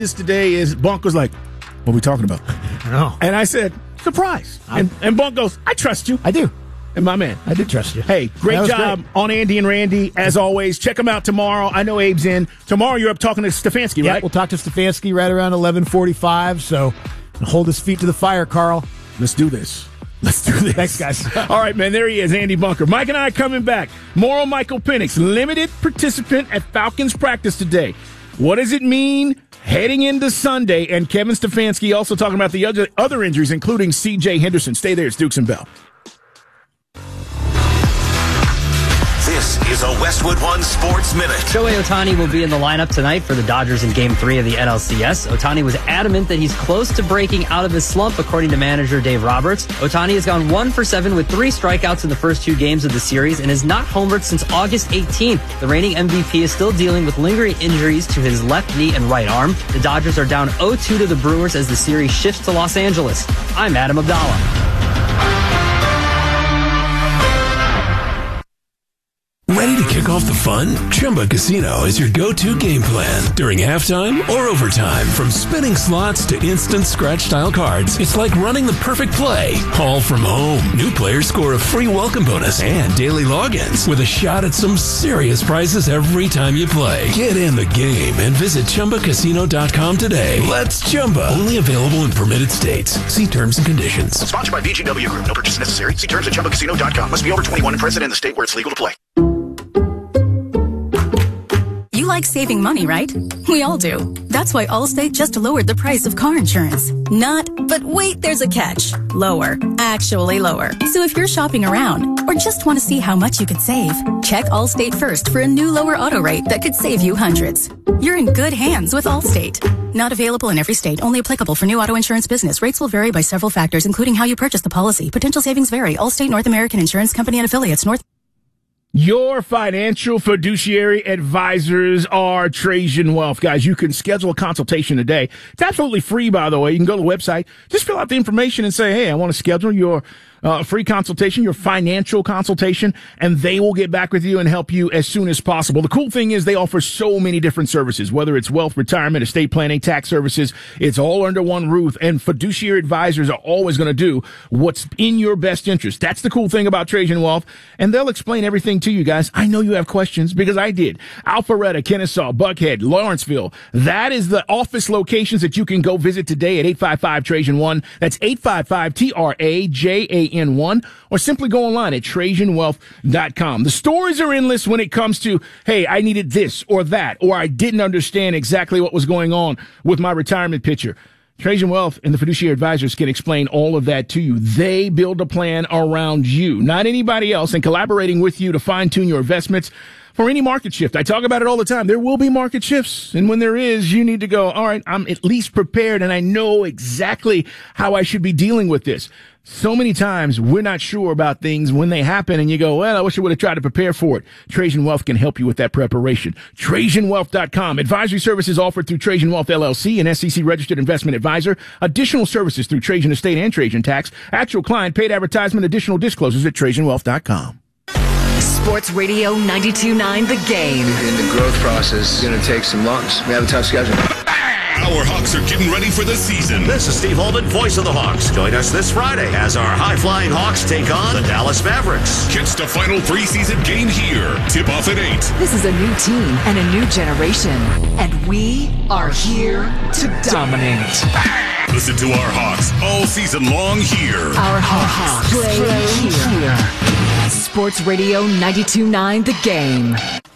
this today is Bunk was like, what are we talking about? I know. And I said, surprise. And Bunk goes, I trust you. I do. And my man. I did trust you. Hey, great job on Andy and Randy, as always. Check them out tomorrow. I know Abe's in. Tomorrow you're up talking to Stefanski, right? We'll talk to Stefanski right around 11:45, so hold his feet to the fire, Carl. Let's do this. Let's do this. Thanks, guys. All right, man. There he is, Andy Bunker. Mike and I are coming back. More on Michael Penix, limited participant at Falcons practice today. What does it mean heading into Sunday? And Kevin Stefanski also talking about the other injuries, including C.J. Henderson. Stay there. It's Dukes and Bell. This is a Westwood One Sports Minute. Shohei Ohtani will be in the lineup tonight for the Dodgers in Game 3 of the NLCS. Ohtani was adamant that he's close to breaking out of his slump, according to manager Dave Roberts. Ohtani has gone 1 for 7 with 3 strikeouts in the first 2 games of the series and has not homered since August 18th. The reigning MVP is still dealing with lingering injuries to his left knee and right arm. The Dodgers are down 0-2 to the Brewers as the series shifts to Los Angeles. I'm Adam Abdallah. Ready to kick off the fun? Chumba Casino is your go-to game plan during halftime or overtime. From spinning slots to instant scratch-style cards, it's like running the perfect play, all from home. New players score a free welcome bonus and daily logins with a shot at some serious prizes every time you play. Get in the game and visit ChumbaCasino.com today. Let's Chumba. Only available in permitted states. See terms and conditions. Sponsored by VGW Group. No purchase necessary. See terms at ChumbaCasino.com. Must be over 21 and present in the state where it's legal to play. You like saving money, right? We all do. That's why Allstate just lowered the price of car insurance. Not, but wait, there's a catch. Lower. Actually lower. So if you're shopping around or just want to see how much you could save, check Allstate first for a new lower auto rate that could save you hundreds. You're in good hands with Allstate. Not available in every state. Only applicable for new auto insurance business. Rates will vary by several factors, including how you purchase the policy. Potential savings vary. Allstate North American Insurance Company and affiliates. Your financial fiduciary advisors are Trajan Wealth. Guys, you can schedule a consultation today. It's absolutely free, by the way. You can go to the website, just fill out the information and say, hey, I want to schedule your free consultation, your financial consultation, and they will get back with you and help you as soon as possible. The cool thing is they offer so many different services, whether it's wealth, retirement, estate planning, tax services. It's all under one roof, and fiduciary advisors are always going to do what's in your best interest. That's the cool thing about Trajan Wealth, and they'll explain everything to you guys. I know you have questions because I did. Alpharetta, Kennesaw, Buckhead, Lawrenceville. That is the office locations that you can go visit today at 855-TRAJAN-1. That's 855-TRAJAN-1, or simply go online at TrajanWealth.com. The stories are endless when it comes to, hey, I needed this or that, or I didn't understand exactly what was going on with my retirement picture. Trajan Wealth and the fiduciary advisors can explain all of that to you. They build a plan around you, not anybody else, and collaborating with you to fine-tune your investments for any market shift. I talk about it all the time. There will be market shifts, and when there is, you need to go, all right, I'm at least prepared, and I know exactly how I should be dealing with this. So many times we're not sure about things when they happen, and you go, well, I wish I would have tried to prepare for it. Trajan Wealth can help you with that preparation. TrajanWealth.com. Advisory services offered through Trajan Wealth LLC, an SEC-registered investment advisor. Additional services through Trajan Estate and Trajan Tax. Actual client, paid advertisement, additional disclosures at TrajanWealth.com. Sports Radio 92.9 The Game. In the growth process, it's going to take some lumps. We have a tough schedule. Our Hawks are getting ready for the season. This is Steve Holden, voice of the Hawks. Join us this Friday as our high-flying Hawks take on the Dallas Mavericks. Catch the final preseason game here. Tip off at 8. This is a new team and a new generation, and we are here to dominate. Listen to our Hawks all season long here. Our Hawks play here. Sports Radio 92.9 The Game.